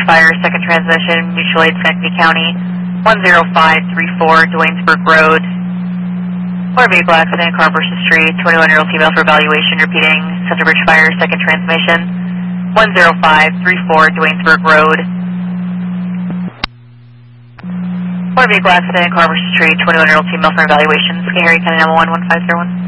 Fire, second transmission, mutual aid, Schenectady County, 10534, Duanesburg Road. Motor vehicle accident, car versus street, 21-year-old female for evaluation, repeating, Centerbridge Fire, second transmission, 10534, Duanesburg Road. Motor vehicle accident, car versus street, 21-year-old female for evaluation, Schenectady County 911 1501.